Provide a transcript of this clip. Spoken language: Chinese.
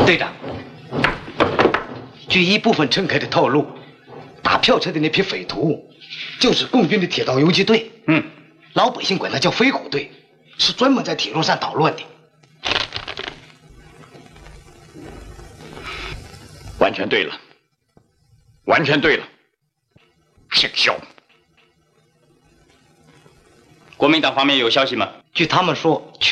队长，据一部分乘客的透露，打票车的那批匪徒就是共军的铁道游击队。老百姓管它叫飞虎队，是专门在铁路上捣乱的。 完全对了，完全对了。姓肖。 国民党方面有消息吗？ 据他们说。